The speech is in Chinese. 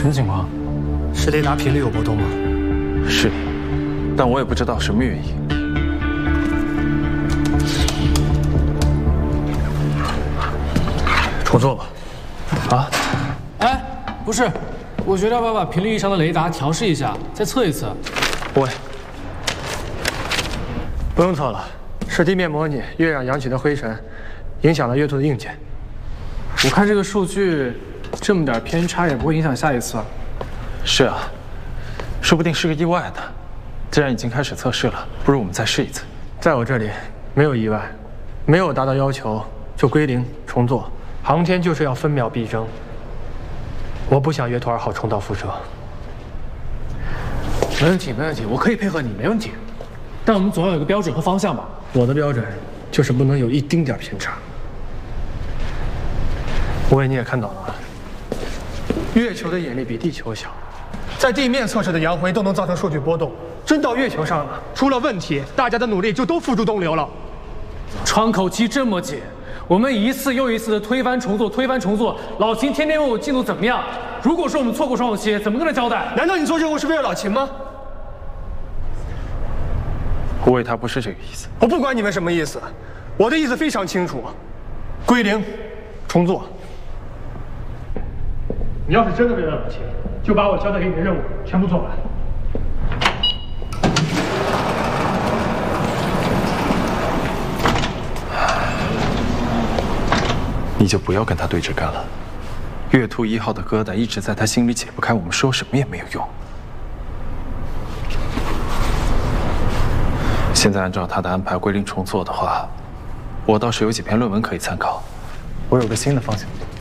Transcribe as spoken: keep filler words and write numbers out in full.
什么情况？ 是雷达频率有波动吗？ 是，但我也不知道什么原因。 重做吧。 啊？ 哎，不是，我觉得要不要把频率异常的雷达调试一下，再测一次？ 喂，不用测了，是地面模拟月壤扬起的灰尘影响了月兔的硬件。 我看这个数据，这么点偏差也不会影响下一次。 是啊，说不定是个意外呢。既然已经开始测试了，不如我们再试一次。 在我这里没有意外，没有达到要求就归零重做。航天就是要分秒必争，我不想月兔二号重蹈覆辙。 没问题，没问题，我可以配合你，没问题。但我们总要有个标准和方向吧？ 我的标准就是不能有一丁点偏差。我也你也看到了，月球的引力比地球小，在地面测试的扬回都能造成数据波动，真到月球上了，出了问题，大家的努力就都付诸东流了。 窗口期这么紧，我们一次又一次的推翻重做，推翻重做。老秦天天问我进度怎么样。如果说我们错过窗口期，怎么跟他交代？ 难道你做任务是为了老秦吗？ 胡伟他不是这个意思。 我不管你们什么意思，我的意思非常清楚，归零，重做。你要是真的为了老秦，就把我交代给你的任务全部做完。 你就不要跟他对着干了。月兔一号的疙瘩一直在他心里解不开，我们说什么也没有用。现在按照他的安排归零重做的话，我倒是有几篇论文可以参考。我有个新的方向。